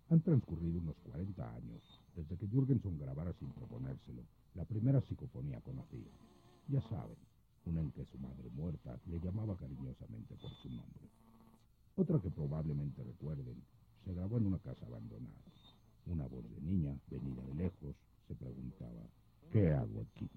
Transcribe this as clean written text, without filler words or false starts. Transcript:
Han transcurrido unos 40 años desde que Jürgenson grabara sin proponérselo la primera psicofonía conocida. Ya saben, una en que su madre muerta le llamaba cariñosamente por su nombre. Otra que probablemente recuerden se grabó en una casa abandonada. Una voz de niña, venida de lejos, se preguntaba: ¿qué hago aquí?